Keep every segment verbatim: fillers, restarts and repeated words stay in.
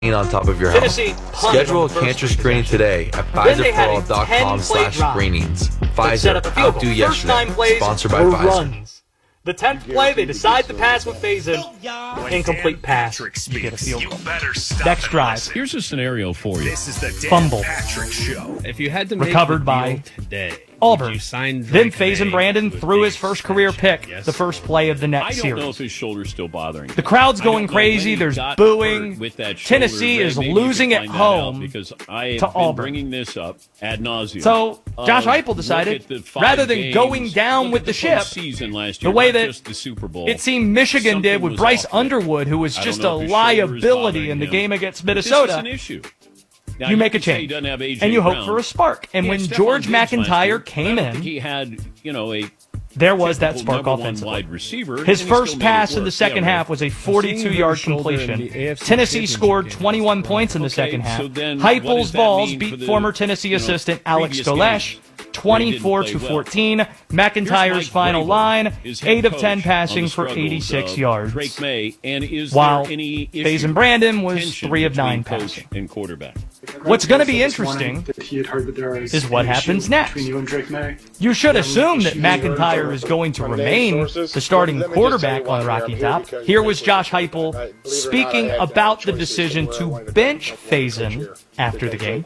on top of your house. Schedule a cancer screening today at Pfizer for all dot com slash screenings. Pfizer, outdo yesterday. Sponsored by Pfizer. The tenth play, they decide to pass with Faison. Incomplete pass. You get a field goal. Next drive. Here's a scenario for you. This is the Dan Fumble. Patrick Show. If you had to make Recovered the by deal today, Auburn. you sign Then Drake Faison May Brandon with threw his base first career pick, yes. the first play of the I next don't know series. if his shoulder's still bothering him. The crowd's I don't going know crazy. when he There's got booing. hurt with that shoulder. Tennessee is Maybe you losing can at find that out home because I have to been Auburn. bringing this up ad nauseum. So Josh Um, Heupel look decided, at the five rather than games, going down look with at the ship, postseason last the year, way not that just the Super Bowl. it seemed Michigan did Something with was Bryce off there. Underwood, who was I don't just know a if his shoulder is liability bothering in the him. game against This is Minnesota. an issue. Now, You make can a say he change, doesn't have A J and you hope Brown. for a spark. And He had when Stephon George Diggs last year. McIntyre came I don't think in, he had, you know, a there was that typical spark number one offensively. wide receiver, His and he still first made it pass in work. the second Yeah, half was a forty-two yard completion. A F C Tennessee Championship scored game. twenty-one points in the Okay, second so half. then what does Heupel's that balls mean beat for the, former Tennessee you know, assistant Alex previous Golesh, games? twenty-four They to didn't play fourteen. Here's McIntyre's Mike final Vrabel, line, his head eight of coach ten on passing the for struggles eighty-six of yards. Drake May, and is While there any Faison Brandon was tension three of between nine coach passing. and quarterback? What's going to be interesting that he had heard that there is is what an happens issue next. between you and Drake May. You should assume that McIntyre is going to remain the starting quarterback on Rocky Top. Here was Josh Heupel speaking about the decision to bench Faison after the game.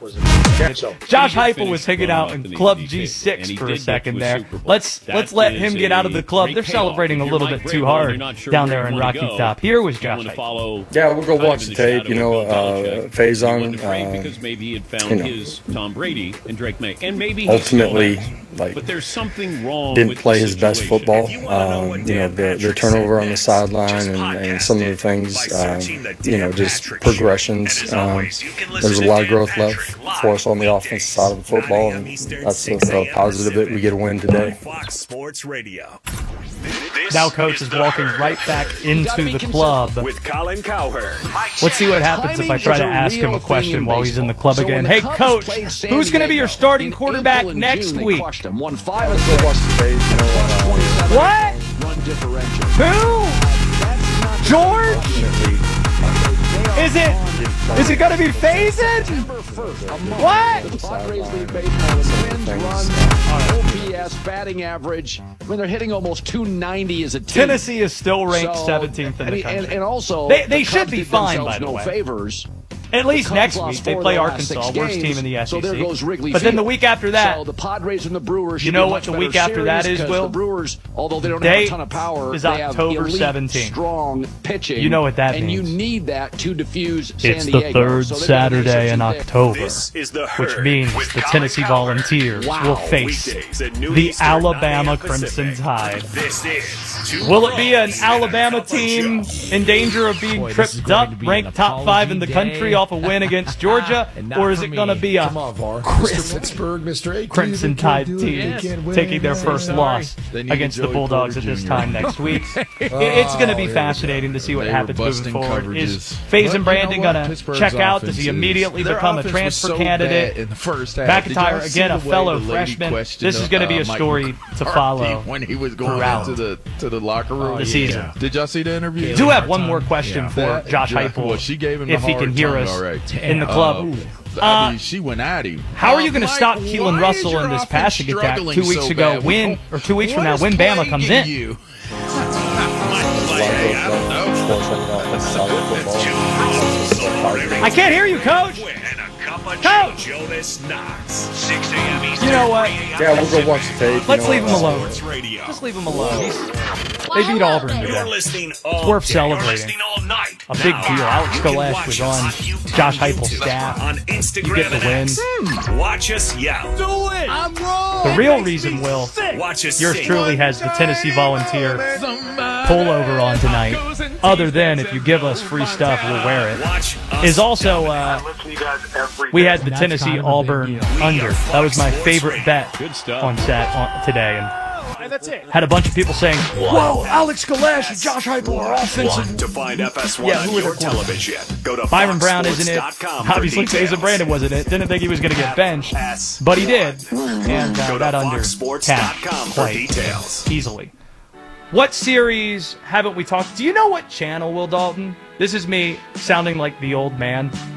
Josh Heupel was hanging out in Club G six for a second there. Let's let's let him get out of the club. They're celebrating a little bit too hard down there in Rocky Top. Here was Josh Heupel. Yeah, we'll go watch the tape. You know, uh, Faison, uh, because maybe he had found you know, his Tom Brady and Drake May, and maybe he ultimately, still does. like, But there's something wrong didn't with play the his best situation. football. Um, you know, the, the turnover on the sideline and, and some of the things, um, you know, just progressions. Um, there's a lot of growth left for us on the offensive side of the football, and that's a, a positive that we get a win today. Fox Sports Radio. Now Coach is walking right back into the club. With Colin Cowherd. Let's see what happens if I try to ask him a question while he's in the club again. Hey, Coach, who's going to be your starting quarterback next week? What? Who? George? Is it? Is it going to be Faison? What? O P S, batting average. When they're hitting almost two ninety as a team. Tennessee is still ranked So, seventeenth in I the mean, country. and, and also, They- they the should Cubs be did fine, themselves by the no way. favors. At least Cubs next lost week they four of play their last Arkansas, six worst games, team in the S E C. So there goes Wrigley But then Field. the week after that, so the Padres and the Brewers should you know be a what much the better week after that series is, because Will? The Brewers, although they don't Date have a ton of power, is they October have elite, seventeenth. strong pitching. You know what that and means. And you need that to diffuse San it's Diego. the third So they've got a Saturday in decent team there. October, This is the which Herd means with the Colin Tennessee Cowherd. Volunteers Wow. will face Weekdays at noon the Eastern, Alabama nine a m Crimson Pacific. Tide. This is Two Will it be an Pros and a Alabama Cup of team Joe. in danger of being Boy, this is tripped going up, to be ranked an top five in the apology country day. off a win against Georgia, And not or is for it going to me. be a Come on, Var. Chris- Mister Pittsburgh, Mister A. Crimson Cleveland Tide can't do it. team They can't win. taking their Say first sorry. loss They needed against the Joey Bulldogs at Porter this Junior time next week? It- it's going to be here we fascinating to see what They were happens moving busting forward. Is coverages. Faison But you Brandon know going what? to Pittsburgh's check out? Does offense he is- immediately their become a offense was transfer so candidate? bad in the first half. Did McIntyre, y'all see again, a the way fellow the lady freshman. questioned, This is going to be uh, a Mike story to McCarthy follow when he was going throughout into the to the locker room the season. Did y'all see the interview? I do have one more question Yeah. for That- Josh yeah, Heupel, well, she gave him if the he can hard hear tongue, us all right. in the club. Uh, Uh, I mean, she went at him. How are you I'm going to like, stop Keelan why Russell is your in this offense passing attack struggling two weeks so ago? bad? When or two weeks from What now, is when Bama comes in? plaguing you? I can't hear you, Coach. Coach! Jonas Knox. six a m Eastern. You know what? Yeah, we'll go watch the tape. Let's you know, leave him uh, alone. Sports Radio. Just leave him alone. He's, they beat Auburn You're today. listening all It's worth day. celebrating. You're listening all night. A big Now, deal. Alex you can Golesh watch was us on YouTube, Josh Heupel's YouTube, staff. on Instagram You get the and win. X. Watch us yell. Do it. I'm wrong. The real reason, Will, Watch us yours sing. truly has the Tennessee Volunteer pullover on tonight. Other than if you give us free stuff, we'll wear it. Watch us Is also uh, listen to you guys every we day. had the Tennessee Auburn under. That was my favorite bet Good stuff. on sat on today, and had a bunch of people saying, "Whoa, Alex Golesh and Josh Heupel are offensive." To find F S one Yeah, on who your would've won? television, go to Byron fox Brown sports isn't it? dot com for Obviously, details. Faison Brandon wasn't it. Didn't think he was going to get benched, but he did, and uh, Go to that under fox sports dot capped com for quite details. easily. What series haven't we talked? Do you know what channel, Will Dalton? This is me sounding like the old man.